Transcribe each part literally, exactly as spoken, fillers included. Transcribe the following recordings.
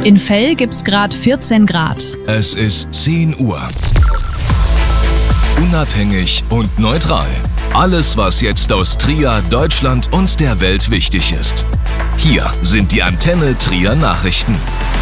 In Fell gibt's gerade vierzehn Grad. Es ist zehn Uhr. Unabhängig und neutral. Alles, was jetzt aus Trier, Deutschland und der Welt wichtig ist. Hier sind die Antenne Trier Nachrichten.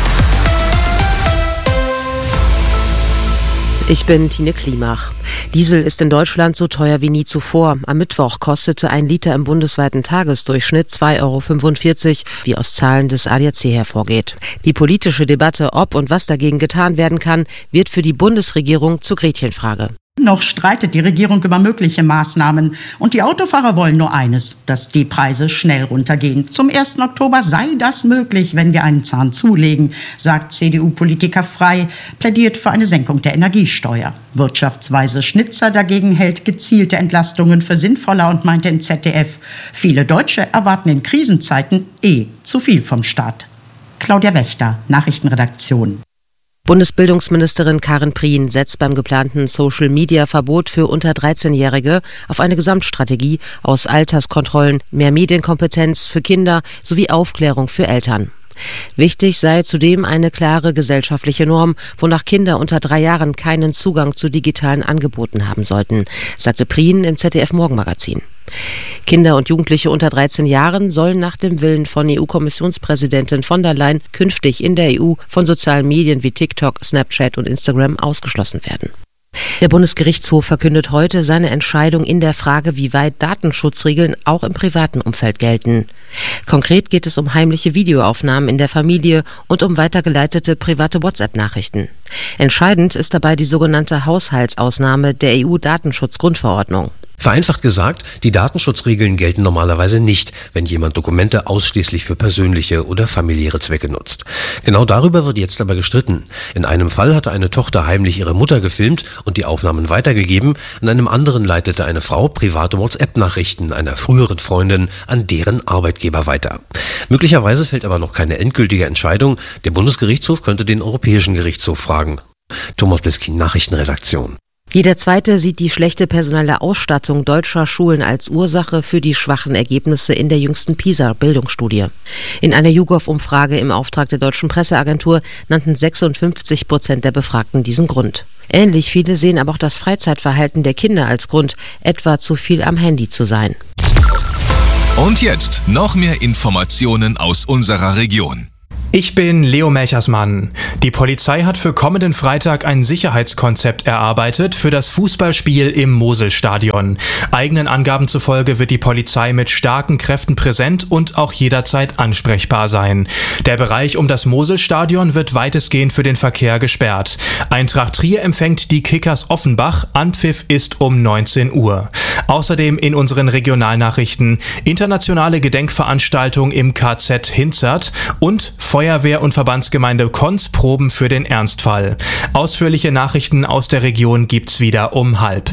Ich bin Tine Klimach. Diesel ist in Deutschland so teuer wie nie zuvor. Am Mittwoch kostete ein Liter im bundesweiten Tagesdurchschnitt zwei Euro fünfundvierzig, wie aus Zahlen des A D A C hervorgeht. Die politische Debatte, ob und was dagegen getan werden kann, wird für die Bundesregierung zur Gretchenfrage. Noch streitet die Regierung über mögliche Maßnahmen. Und die Autofahrer wollen nur eines, dass die Preise schnell runtergehen. Zum ersten Oktober sei das möglich, wenn wir einen Zahn zulegen, sagt C D U-Politiker Frey, plädiert für eine Senkung der Energiesteuer. Wirtschaftsweise Schnitzer dagegen hält gezielte Entlastungen für sinnvoller und meinte im Z D F, viele Deutsche erwarten in Krisenzeiten eh zu viel vom Staat. Claudia Wächter, Nachrichtenredaktion. Bundesbildungsministerin Karin Prien setzt beim geplanten Social-Media-Verbot für unter dreizehnjährige auf eine Gesamtstrategie aus Alterskontrollen, mehr Medienkompetenz für Kinder sowie Aufklärung für Eltern. Wichtig sei zudem eine klare gesellschaftliche Norm, wonach Kinder unter drei Jahren keinen Zugang zu digitalen Angeboten haben sollten, sagte Prien im Z D F-Morgenmagazin. Kinder und Jugendliche unter dreizehn Jahren sollen nach dem Willen von E U-Kommissionspräsidentin von der Leyen künftig in der E U von sozialen Medien wie TikTok, Snapchat und Instagram ausgeschlossen werden. Der Bundesgerichtshof verkündet heute seine Entscheidung in der Frage, wie weit Datenschutzregeln auch im privaten Umfeld gelten. Konkret geht es um heimliche Videoaufnahmen in der Familie und um weitergeleitete private WhatsApp-Nachrichten. Entscheidend ist dabei die sogenannte Haushaltsausnahme der E U-Datenschutzgrundverordnung. Vereinfacht gesagt, die Datenschutzregeln gelten normalerweise nicht, wenn jemand Dokumente ausschließlich für persönliche oder familiäre Zwecke nutzt. Genau darüber wird jetzt aber gestritten. In einem Fall hatte eine Tochter heimlich ihre Mutter gefilmt und die Aufnahmen weitergegeben, in einem anderen leitete eine Frau private WhatsApp-Nachrichten einer früheren Freundin an deren Arbeitgeber weiter. Möglicherweise fällt aber noch keine endgültige Entscheidung. Der Bundesgerichtshof könnte den Europäischen Gerichtshof fragen. Thomas Bliskin, Nachrichtenredaktion. Jeder Zweite sieht die schlechte personelle Ausstattung deutscher Schulen als Ursache für die schwachen Ergebnisse in der jüngsten PISA-Bildungsstudie. In einer YouGov-Umfrage im Auftrag der Deutschen Presseagentur nannten sechsundfünfzig Prozent der Befragten diesen Grund. Ähnlich viele sehen aber auch das Freizeitverhalten der Kinder als Grund, etwa zu viel am Handy zu sein. Und jetzt noch mehr Informationen aus unserer Region. Ich bin Leo Melchersmann. Die Polizei hat für kommenden Freitag ein Sicherheitskonzept erarbeitet für das Fußballspiel im Moselstadion. Eigenen Angaben zufolge wird die Polizei mit starken Kräften präsent und auch jederzeit ansprechbar sein. Der Bereich um das Moselstadion wird weitestgehend für den Verkehr gesperrt. Eintracht Trier empfängt die Kickers Offenbach. Anpfiff ist um neunzehn Uhr. Außerdem in unseren Regionalnachrichten internationale Gedenkveranstaltung im K Z Hinzert und Feuerwehr und Verbandsgemeinde Konz proben für den Ernstfall. Ausführliche Nachrichten aus der Region gibt's wieder um halb.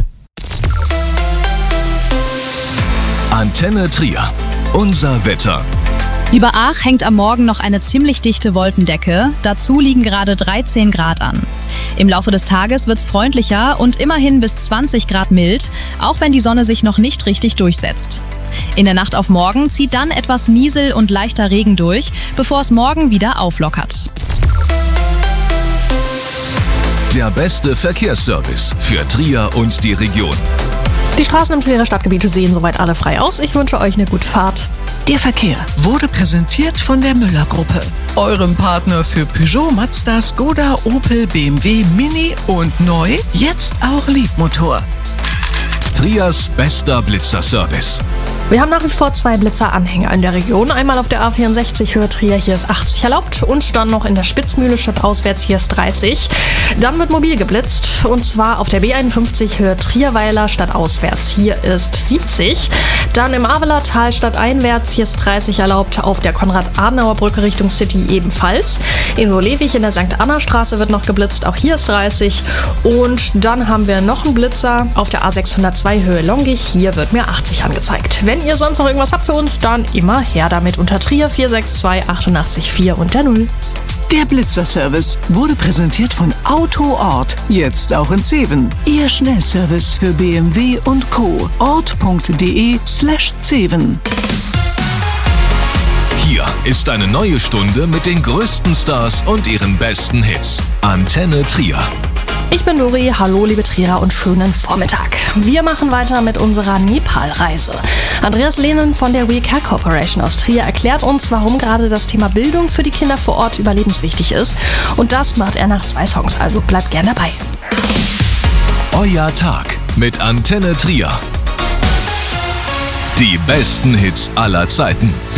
Antenne Trier. Unser Wetter. Über Aach hängt am Morgen noch eine ziemlich dichte Wolkendecke. Dazu liegen gerade dreizehn Grad an. Im Laufe des Tages wird's freundlicher und immerhin bis zwanzig Grad mild, auch wenn die Sonne sich noch nicht richtig durchsetzt. In der Nacht auf morgen zieht dann etwas Niesel und leichter Regen durch, bevor es morgen wieder auflockert. Der beste Verkehrsservice für Trier und die Region. Die Straßen im Trierer Stadtgebiet sehen soweit alle frei aus. Ich wünsche euch eine gute Fahrt. Der Verkehr wurde präsentiert von der Müller-Gruppe, eurem Partner für Peugeot, Mazda, Skoda, Opel, B M W, Mini und neu, jetzt auch Liebmotor. Triers bester Blitzerservice. Wir haben nach wie vor zwei Blitzeranhänger in der Region. Einmal auf der A vierundsechzig Höhe Trier, hier ist achtzig erlaubt. Und dann noch in der Spitzmühle stadtauswärts, hier ist dreißig. Dann wird mobil geblitzt. Und zwar auf der B einundfünfzig Höhe Trierweiler stadtauswärts, hier ist siebzig. Dann im Aveler Tal stadteinwärts, hier ist dreißig erlaubt. Auf der Konrad-Adenauer-Brücke Richtung City ebenfalls. In Wolewig in der Sankt Anna-Straße wird noch geblitzt, auch hier ist dreißig. Und dann haben wir noch einen Blitzer auf der A sechshundertzwei Höhe Longich, hier wird mir achtzig angezeigt. Wenn ihr sonst noch irgendwas habt für uns, dann immer her damit unter Trier vier sechs zwei achtundachtzig vier und der Null. Der Blitzerservice wurde präsentiert von Autoort, jetzt auch in Zeven. Ihr Schnellservice für B M W und Co. ort punkt de slash Zeven. Hier ist eine neue Stunde mit den größten Stars und ihren besten Hits. Antenne Trier. Ich bin Dori, hallo liebe Trierer und schönen Vormittag. Wir machen weiter mit unserer Nepal-Reise. Andreas Lehnen von der We Care Corporation aus Trier erklärt uns, warum gerade das Thema Bildung für die Kinder vor Ort überlebenswichtig ist. Und das macht er nach zwei Songs, also bleibt gern dabei. Euer Tag mit Antenne Trier. Die besten Hits aller Zeiten.